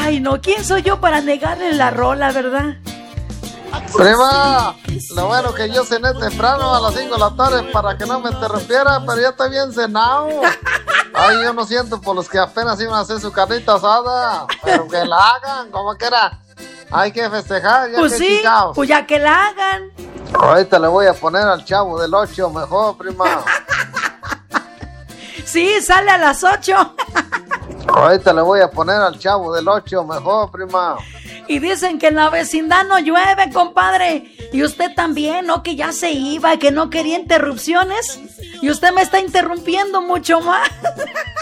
Ay, no, ¿quién soy yo para negarle la rola, verdad? Prima, lo bueno que yo cené temprano a las 5 de la tarde para que no me interrumpiera, pero ya estoy bien cenado. Ay, yo no siento por los que apenas iban a hacer su carnita asada, pero que la hagan, como quiera. Hay que festejar, ya pues que sí, chicaos. pues ya que la hagan. Ahorita le voy a poner al Chavo del 8 mejor, prima. Sí, sale a las 8. Ahorita le voy a poner al Chavo del 8 mejor, prima. Y dicen que en la vecindad no llueve, compadre. Y usted también, ¿no? Que ya se iba, que no quería interrupciones. Y usted me está interrumpiendo mucho más.